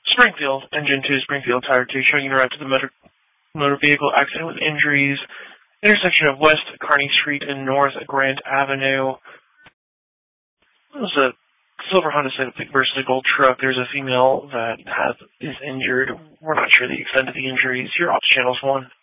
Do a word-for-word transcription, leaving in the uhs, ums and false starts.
Springfield, engine two, Springfield, tire two, showing you route to the motor, motor vehicle accident with injuries. Intersection of West Kearny Street and North Grant Avenue. It was a silver Honda Civic versus a gold truck. There's a female that has is injured. We're not sure the extent of the injuries. Your ops channel's one.